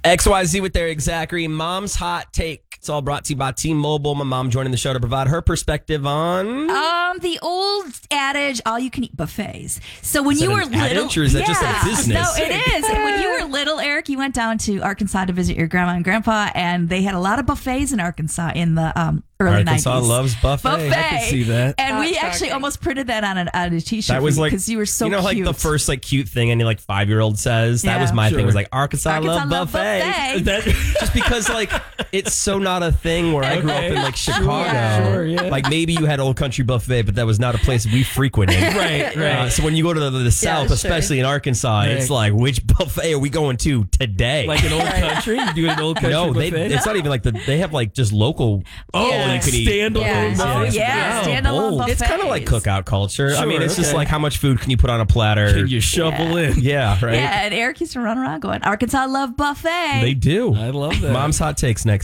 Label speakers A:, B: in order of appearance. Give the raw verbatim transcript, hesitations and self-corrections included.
A: X Y Z with Eric Zachary. Mom's Hot Take. It's all brought to you by T-Mobile. My mom joining the show to provide her perspective on...
B: Um, the old adage, all-you-can-eat buffets. So when
A: Is
B: you
A: that
B: were
A: an
B: little...
A: adage, or is that
B: yeah,
A: just a business?
B: No, it is. And when you were little, Eric, you went down to Arkansas to visit your grandma and grandpa, and they had a lot of buffets in Arkansas in the um, early
A: Arkansas
B: nineties.
A: loves buffet.
B: Buffet.
A: I can see that.
B: And
C: Hot
B: we
C: chocolate.
B: actually almost printed that on a, on a T-shirt
A: That was like
B: because you were so
A: you know,
B: cute.
A: like the first like cute thing any like five year old says. That
B: Yeah.
A: was my
D: Sure.
A: thing. Was like Arkansas,
B: Arkansas
A: love
B: love
A: buffet.
B: buffet.
A: That, just because like it's so not a thing where I grew up in like Chicago.
B: Yeah.
D: Sure, yeah.
A: Like maybe you had Old Country Buffet, but that was not a place we frequented.
D: Right, right.
A: Uh, so when you go to the, the South,
C: sure.
A: especially in Arkansas,
D: Right.
A: it's like which buffet are we going to today?
D: Like an old country? You do an old country
A: no, they,
D: buffet?
A: it's not even like the. They have like just local.
D: oh,
C: Yeah.
D: like
A: you could eat.
D: standalone
C: Yeah.
B: Oh,
D: buffets?
B: yeah,
D: Wow,
B: standalone
D: bold.
B: buffets.
A: It's kind of like cookout culture. I mean,
D: Sure,
A: it's just
D: okay.
A: like how much food can you put on a platter?
D: Can you shovel in?
A: Yeah, right.
B: Yeah, and Eric used to run around going, Arkansas love buffet.
A: They do.
D: I love that.
A: Mom's Hot Takes next.